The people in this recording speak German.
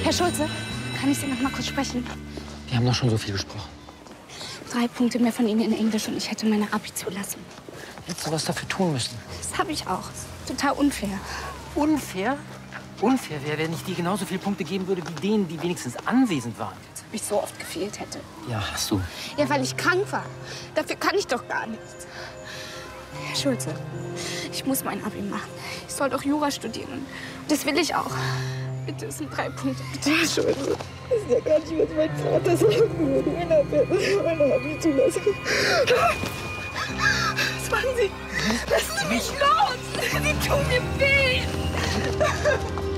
Herr Schulze, kann ich Sie noch mal kurz sprechen? Wir haben doch schon so viel gesprochen. 3 Punkte mehr von Ihnen in Englisch und ich hätte meine Abi zulassen. Hättest du was dafür tun müssen? Das habe ich auch. Total unfair. Unfair? Unfair wäre, wenn ich dir genauso viele Punkte geben würde wie denen, die wenigstens anwesend waren. Als ob ich so oft gefehlt hätte. Ja, hast du. Ja, weil ich krank war. Dafür kann ich doch gar nichts. Herr Schulze, ich muss mein Abi machen. Ich soll doch Jura studieren. Und das will ich auch. Bitte, es sind 3 Punkte. Bitte, Herr Schulze. Das ist ja gar nicht, was mein Vater sagen würde, wenn er meine Abi zulassen. Was machen Sie? Lassen Sie mich los! Sie tun mir weh!